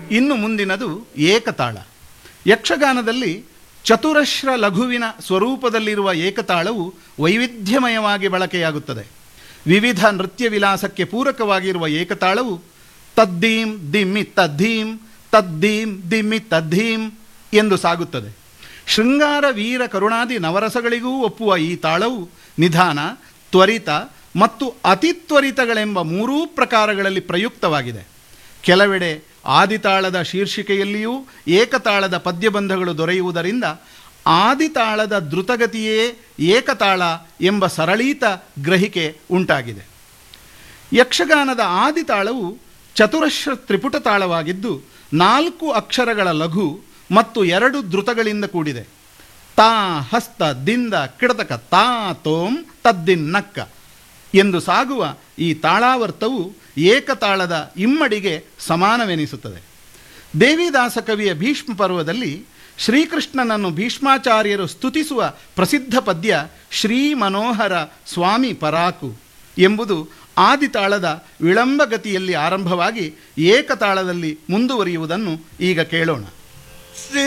ಇನ್ನು ಮುಂದಿನದು ಏಕತಾಳ. ಯಕ್ಷಗಾನದಲ್ಲಿ ಚತುರಶ್ರ ಲಘುವಿನ ಸ್ವರೂಪದಲ್ಲಿರುವ ಏಕತಾಳವು ವೈವಿಧ್ಯಮಯವಾಗಿ ಬಳಕೆಯಾಗುತ್ತದೆ. ವಿವಿಧ ನೃತ್ಯ ವಿಲಾಸಕ್ಕೆ ಪೂರಕವಾಗಿರುವ ಏಕತಾಳವು ತದ್ದೀಂ ದಿಮ್ಮಿ ತದ್ದೀಂ ತದ್ದೀಂ ದಿಮ್ಮಿ ತದ್ದೀಂ ಎಂದು ಸಾಗುತ್ತದೆ. ಶೃಂಗಾರ, ವೀರ, ಕರುಣಾದಿ ನವರಸಗಳಿಗೂ ಒಪ್ಪುವ ಈ ತಾಳವು ನಿಧಾನ, ತ್ವರಿತ ಮತ್ತು ಅತಿತ್ವರಿತಗಳೆಂಬ ಮೂರೂ ಪ್ರಕಾರಗಳಲ್ಲಿ ಪ್ರಯುಕ್ತವಾಗಿದೆ. ಕೆಲವೆಡೆ ಆದಿತಾಳದ ಶೀರ್ಷಿಕೆಯಲ್ಲಿಯೂ ಏಕತಾಳದ ಪದ್ಯಬಂಧಗಳು ದೊರೆಯುವುದರಿಂದ ಆದಿತಾಳದ ದ್ರುತಗತಿಯೇ ಏಕತಾಳ ಎಂಬ ಸರಳೀತ ಗ್ರಹಿಕೆ ಉಂಟಾಗಿದೆ. ಯಕ್ಷಗಾನದ ಆದಿತಾಳವು ಚತುರಶ್ರ ತ್ರಿಪುಟ ತಾಳವಾಗಿದ್ದು 4 ಅಕ್ಷರಗಳ ಲಘು ಮತ್ತು 2 ದ್ರುತಗಳಿಂದ ಕೂಡಿದೆ. ತಾ ಹಸ್ತ ದಿಂದ ಕಿಡತಕ ತಾ ತೋಂ ತದ್ದಿನ್ನಕ್ಕ ಎಂದು ಸಾಗುವ ಈ ತಾಳಾವರ್ತವು ಏಕತಾಳದ ಇಮ್ಮಡಿಗೆ ಸಮಾನವೆನಿಸುತ್ತದೆ. ದೇವಿದಾಸ ಕವಿಯ ಭೀಷ್ಮ ಪರ್ವದಲ್ಲಿ ಶ್ರೀಕೃಷ್ಣನನ್ನು ಭೀಷ್ಮಾಚಾರ್ಯರು ಸ್ತುತಿಸುವ ಪ್ರಸಿದ್ಧ ಪದ್ಯ ಶ್ರೀ ಮನೋಹರ ಸ್ವಾಮಿ ಪರಾಕು ಎಂಬುದು ಆದಿತಾಳದ ವಿಳಂಬಗತಿಯಲ್ಲಿ ಆರಂಭವಾಗಿ ಏಕತಾಳದಲ್ಲಿ ಮುಂದುವರಿಯುವುದನ್ನು ಈಗ ಕೇಳೋಣ.